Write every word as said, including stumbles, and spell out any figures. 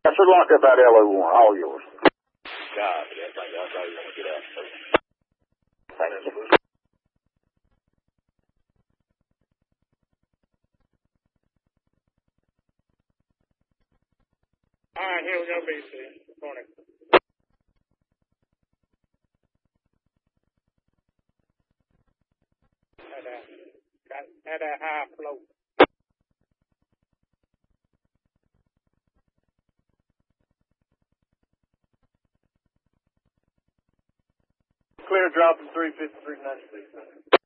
I should lock up that L O one, all yours. God, yes, I got how you want to get out. Thank you. All right, here we go, B C. Morning. Had a, got, had a high float. Clear drop from three fifty-three ninety-six.